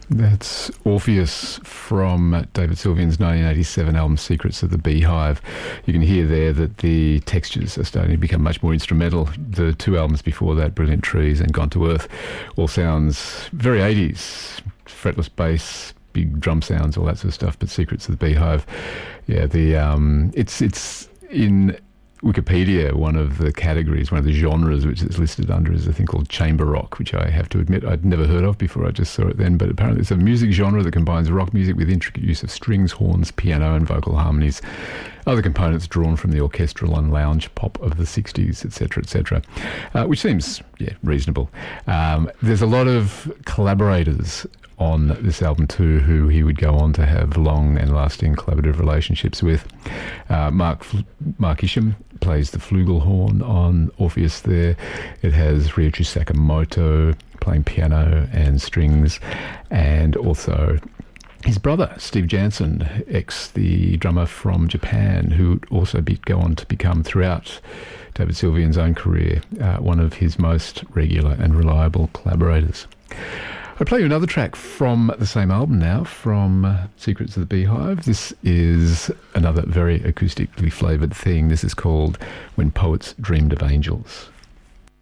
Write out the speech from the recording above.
That's Orpheus from David Sylvian's 1987 album Secrets of the Beehive. You can hear there that the textures are starting to become much more instrumental. The two albums before that, Brilliant Trees and Gone to Earth, all sounds very 80s, fretless bass, big drum sounds, all that sort of stuff. But Secrets of the Beehive, yeah, it's in Wikipedia, one of the categories, one of the genres which it's listed under is a thing called chamber rock, which I have to admit I'd never heard of before. I just saw it then, but apparently it's a music genre that combines rock music with intricate use of strings, horns, piano and vocal harmonies, other components drawn from the orchestral and lounge pop of the 60s, etc., which seems, reasonable. There's a lot of collaborators on this album too, who he would go on to have long and lasting collaborative relationships with. Mark Isham plays the flugelhorn on Orpheus there. It has Ryuichi Sakamoto playing piano and strings, and also his brother, Steve Jansen, the drummer from Japan, who would also go on to become, throughout David Sylvian's own career, one of his most regular and reliable collaborators. I'll play you another track from the same album now, from Secrets of the Beehive. This is another very acoustically flavoured thing. This is called When Poets Dreamed of Angels.